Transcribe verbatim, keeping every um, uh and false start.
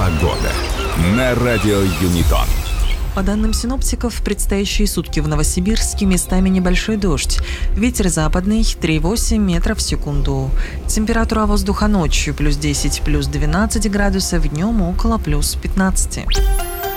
Погода на радио Юнитон. По данным синоптиков, в предстоящие сутки в Новосибирске местами небольшой дождь. Ветер западный три целых восемь десятых метров в секунду. Температура воздуха ночью плюс десять, плюс двенадцать градусов, днем около плюс пятнадцать.